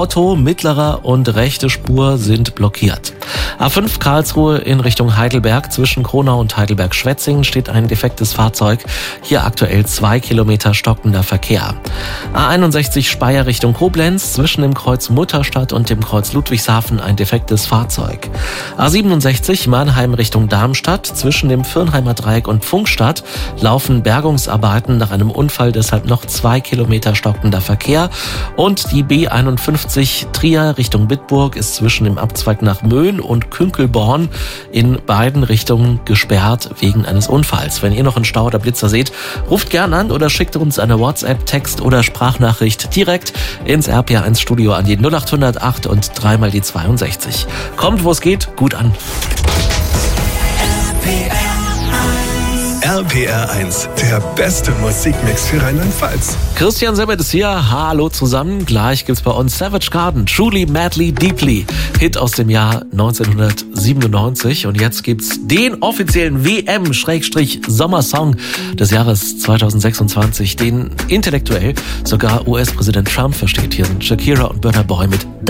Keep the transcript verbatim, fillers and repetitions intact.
Auto, mittlere und rechte Spur sind blockiert. A fünf Karlsruhe in Richtung Heidelberg. Zwischen Kronau und Heidelberg-Schwetzingen steht ein defektes Fahrzeug. Hier aktuell zwei Kilometer stockender Verkehr. A einundsechzig Speyer Richtung Koblenz. Zwischen dem Kreuz Mutterstadt und dem Kreuz Ludwigshafen ein defektes Fahrzeug. A siebenundsechzig Mannheim Richtung Darmstadt. Zwischen dem Firnheimer Dreieck und Pfungstadt laufen Bergungsarbeiten nach einem Unfall, deshalb noch zwei Kilometer stockender Verkehr. Und die B einundfünfzig Trier Richtung Bitburg ist zwischen dem Abzweig nach Möhn und Künkelborn in beiden Richtungen gesperrt wegen eines Unfalls. Wenn ihr noch einen Stau oder Blitzer seht, ruft gern an oder schickt uns eine WhatsApp, Text oder Sprachnachricht direkt ins R P R eins Studio an die null acht null null acht und dreimal die zweiundsechzig. Kommt, wo es geht, gut an. R P R eins, der beste Musikmix für Rheinland-Pfalz. Christian Semmert ist hier. Hallo zusammen. Gleich gibt's bei uns Savage Garden, Truly, Madly, Deeply. Hit aus dem Jahr neunzehnhundertsiebenundneunzig. Und jetzt gibt's den offiziellen W M-Sommersong des Jahres zweitausendsechsundzwanzig, den intellektuell sogar U S-Präsident Trump versteht. Hier sind Shakira und Burna Boy mit